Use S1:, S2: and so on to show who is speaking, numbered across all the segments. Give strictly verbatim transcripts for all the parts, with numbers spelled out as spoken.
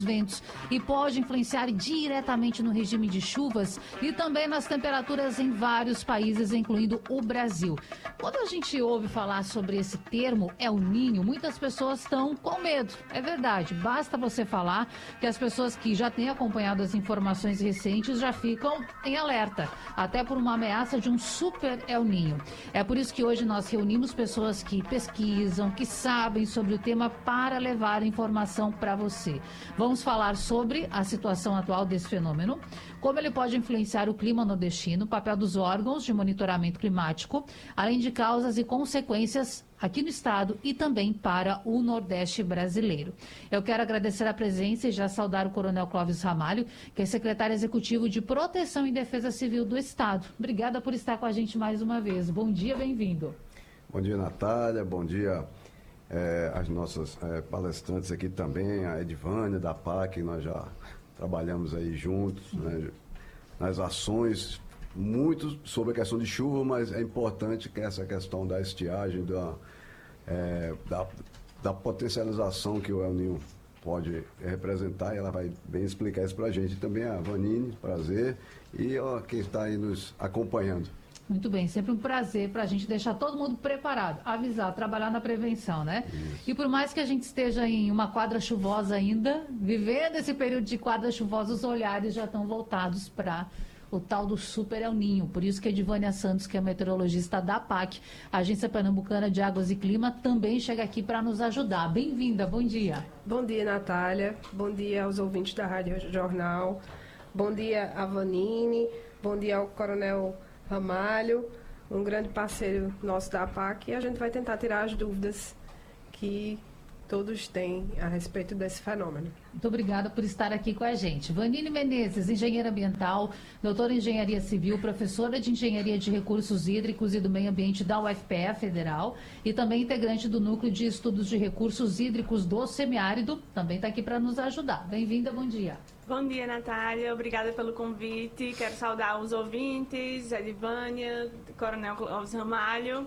S1: ventos e pode influenciar diretamente no regime de chuvas e também nas temperaturas em vários países, incluindo o Brasil. Quando a gente ouve falar sobre esse termo El Niño, muitas pessoas estão com medo. É verdade, basta você falar que as pessoas que já têm acompanhado as informações recentes já ficam em alerta, até por uma ameaça de um super El Niño. É por isso que hoje nós reunimos pessoas que pesquisam, que sabem sobre o tema para levar informação para você. Vamos Vamos falar sobre a situação atual desse fenômeno, como ele pode influenciar o clima nordestino, o papel dos órgãos de monitoramento climático, além de causas e consequências aqui no estado e também para o Nordeste brasileiro. Eu quero agradecer a presença e já saudar o Coronel Clóvis Ramalho, que é secretário executivo de Proteção e Defesa Civil do Estado. Obrigada por estar com a gente mais uma vez. Bom dia, bem-vindo.
S2: Bom dia, Natália. Bom dia. É, as nossas é, palestrantes aqui também, a Edvânia da P A C, nós já trabalhamos aí juntos, né, nas ações, muito sobre a questão de chuva, mas é importante que essa questão da estiagem, da, é, da, da potencialização que o El Niño pode representar, e ela vai bem explicar isso para a gente. E também a Vanine, prazer, e ó, quem está aí nos acompanhando.
S1: Muito bem, sempre um prazer para a gente deixar todo mundo preparado, avisar, trabalhar na prevenção, né? Isso. E por mais que a gente esteja em uma quadra chuvosa ainda, vivendo esse período de quadra chuvosa, os olhares já estão voltados para o tal do Super El Niño. Por isso que a Edvânia Santos, que é meteorologista da P A C, Agência Pernambucana de Águas e Clima, também chega aqui para nos ajudar. Bem-vinda, bom dia.
S3: Bom dia, Natália. Bom dia aos ouvintes da Rádio Jornal. Bom dia a Vanine. Bom dia ao Coronel Ramalho, um grande parceiro nosso da P A C, e a gente vai tentar tirar as dúvidas que todos têm a respeito desse fenômeno.
S1: Muito obrigada por estar aqui com a gente. Vanine Menezes, engenheira ambiental, doutora em engenharia civil, professora de engenharia de recursos hídricos e do meio ambiente da U F P E Federal e também integrante do núcleo de estudos de recursos hídricos do semiárido, também está aqui para nos ajudar. Bem-vinda, bom dia.
S4: Bom dia, Natália. Obrigada pelo convite. Quero saudar os ouvintes, Edvânia, Coronel Clóvis Ramalho.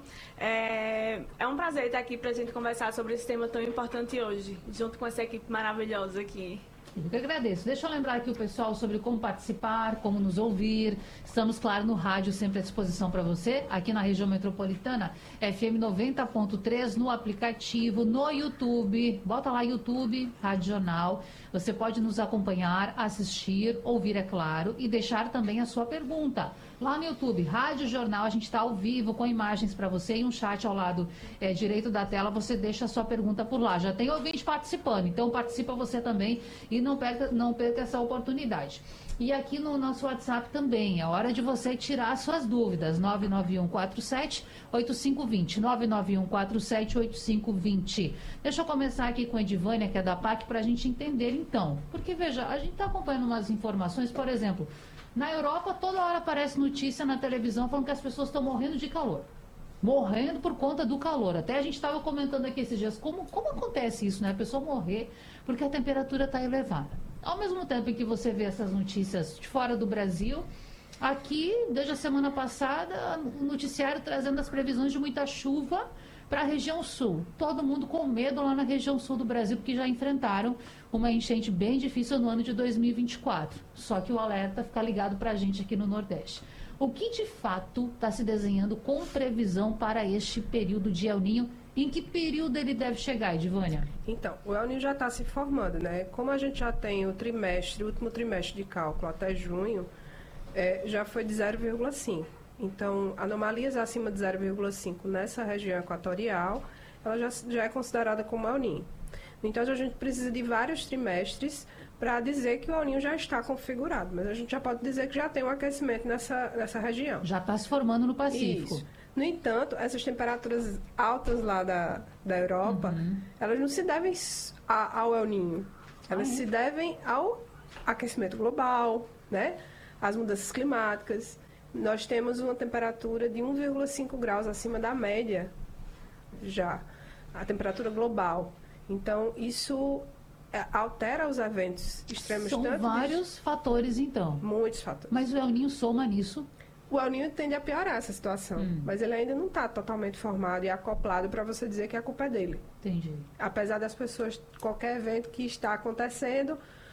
S4: É, é um prazer estar aqui para a gente conversar sobre esse tema tão importante hoje, junto com essa equipe maravilhosa aqui.
S1: Eu que agradeço. Deixa eu lembrar aqui o pessoal sobre como participar, como nos ouvir. Estamos, claro, no rádio sempre à disposição para você, aqui na região metropolitana, F M noventa ponto três, no aplicativo, no YouTube. Bota lá YouTube, Rádio Jornal. Você pode nos acompanhar, assistir, ouvir, é claro, e deixar também a sua pergunta. Lá no YouTube, Rádio Jornal, a gente está ao vivo com imagens para você e um chat ao lado é, direito da tela. Você deixa a sua pergunta por lá. Já tem ouvinte participando, então participa você também e não perca, não perca essa oportunidade. E aqui no nosso WhatsApp também, é hora de você tirar suas dúvidas. nove nove um quatro sete oito cinco dois zero, nove nove um quatro sete oito cinco dois zero. Deixa eu começar aqui com a Edvânia, que é da P A C, para a gente entender então. Porque, veja, a gente está acompanhando umas informações, por exemplo, na Europa toda hora aparece notícia na televisão falando que as pessoas estão morrendo de calor. Morrendo por conta do calor. Até a gente estava comentando aqui esses dias, como, como acontece isso, né? A pessoa morrer porque a temperatura está elevada. Ao mesmo tempo em que você vê essas notícias de fora do Brasil, aqui, desde a semana passada, o noticiário trazendo as previsões de muita chuva para a região sul. Todo mundo com medo lá na região sul do Brasil, porque já enfrentaram uma enchente bem difícil no ano de dois mil e vinte e quatro. Só que o alerta fica ligado para a gente aqui no Nordeste. O que de fato está se desenhando com previsão para este período de El Niño? Em que período ele deve chegar, Edvânia?
S3: Então, o El Niño já está se formando, né? Como a gente já tem o trimestre, o último trimestre de cálculo até junho, é, já foi de zero vírgula cinco. Então, anomalias acima de zero vírgula cinco nessa região equatorial, ela já, já é considerada como El Niño. Então, a gente precisa de vários trimestres para dizer que o El Niño já está configurado, mas a gente já pode dizer que já tem um aquecimento nessa, nessa região.
S1: Já está se formando no Pacífico.
S3: Isso. No entanto, essas temperaturas altas lá da, da Europa, uhum. elas não se devem a, ao El Niño, elas ah, é? se devem ao aquecimento global, né? Às mudanças climáticas. Nós temos uma temperatura de um vírgula cinco graus acima da média já, a temperatura global. Então, isso é, altera os eventos extremos.
S1: São
S3: tanto
S1: vários
S3: de...
S1: fatores, então.
S3: Muitos fatores.
S1: Mas o El Niño soma nisso?
S3: O El Niño tende a piorar essa situação, hum. mas ele ainda não está totalmente formado e acoplado para você dizer que a culpa é dele.
S1: Entendi.
S3: Apesar das pessoas, qualquer evento que está acontecendo,